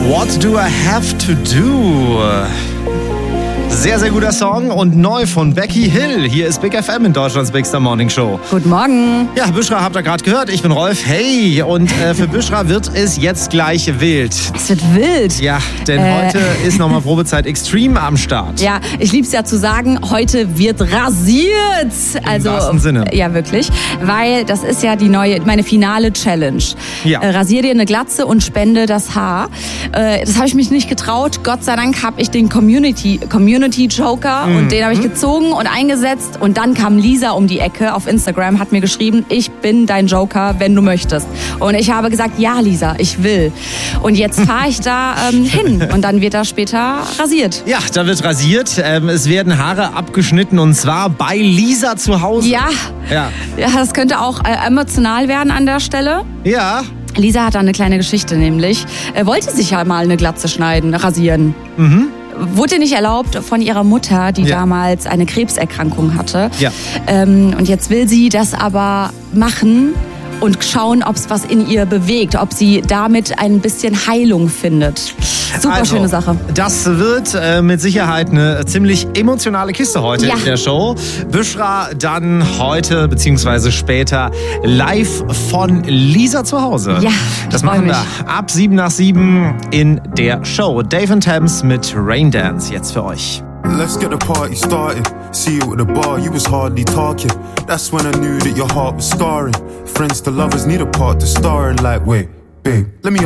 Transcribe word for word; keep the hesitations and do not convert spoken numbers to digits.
What do I have to do? Sehr, sehr guter Song und neu von Becky Hill. Hier ist Big F M in Deutschlands Big Star Morning Show. Guten Morgen. Ja, Büschra habt ihr gerade gehört. Ich bin Rolf. Hey, und äh, für Büschra wird es jetzt gleich wild. Es wird wild. Ja, denn Äh. heute ist nochmal Probezeit Extreme am Start. Ja, ich lieb's ja zu sagen, heute wird rasiert. Also, Im wahrsten Sinne. Ja, wirklich. Weil das ist ja die neue, meine finale Challenge. Ja. Äh, rasier dir eine Glatze und spende das Haar. Äh, das habe ich mich nicht getraut. Gott sei Dank habe ich den Community, Community Joker Mhm. und den habe ich gezogen und eingesetzt. Und dann kam Lisa um die Ecke auf Instagram, hat mir geschrieben, ich bin dein Joker, wenn du möchtest. Und ich habe gesagt, ja Lisa, ich will. Und jetzt fahre ich da ähm, hin und dann wird da später rasiert. Ja, da wird rasiert. Ähm, es werden Haare abgeschnitten und zwar bei Lisa zu Hause. Ja, Ja. ja das könnte auch äh, emotional werden an der Stelle. Ja. Lisa hat da eine kleine Geschichte nämlich. Er wollte sich ja mal eine Glatze schneiden, rasieren. Mhm. Wurde ihr nicht erlaubt von ihrer Mutter, die Ja. damals eine Krebserkrankung hatte. Ja. Ähm, und jetzt will sie das aber machen und schauen, ob es was in ihr bewegt, ob sie damit ein bisschen Heilung findet. Super Also, schöne Sache. Das wird äh, mit Sicherheit eine ziemlich emotionale Kiste heute Ja. in der Show. Büschra dann heute beziehungsweise später live von Lisa zu Hause. Ja, das ich freu machen mich. wir ab sieben nach sieben in der Show. Dave and Thames mit Rain Dance jetzt für euch. Let's get the party started. See you at the bar, you was hardly talking. That's when I knew that your heart was scarring. Friends to lovers need a part to star in. Like, wait, babe, let me